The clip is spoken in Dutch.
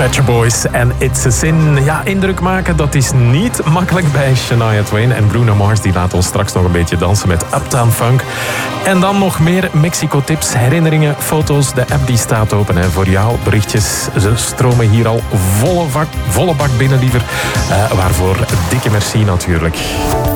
Pet Shop Boys en It's a Sin. Ja, indruk maken, dat is niet makkelijk bij Shania Twain. En Bruno Mars die laat ons straks nog een beetje dansen met Uptown Funk. En dan nog meer Mexico-tips, herinneringen, foto's. De app die staat open hè, voor jou. Berichtjes, ze stromen hier al volle bak binnen, liever. Waarvoor dikke merci natuurlijk.